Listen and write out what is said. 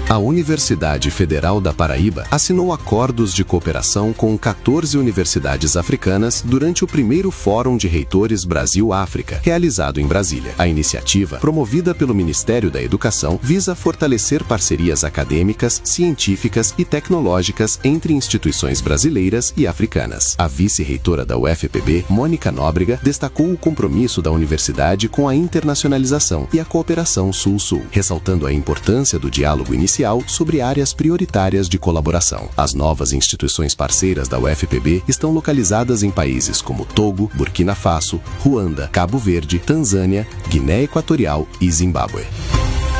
A Universidade Federal da Paraíba assinou acordos de cooperação com 14 universidades africanas durante o primeiro Fórum de Reitores Brasil-África, realizado em Brasília. A iniciativa, promovida pelo Ministério da Educação, visa fortalecer parcerias acadêmicas, científicas e tecnológicas entre instituições brasileiras e africanas. A vice-reitora da UFPB, Mônica Nóbrega, destacou o compromisso da universidade com a internacionalização e a cooperação Sul-Sul, ressaltando a importância do diálogo inicial sobre áreas prioritárias de colaboração. As novas instituições parceiras da UFPB estão localizadas em países como Togo, Burkina Faso, Ruanda, Cabo Verde, Tanzânia, Guiné Equatorial e Zimbábue.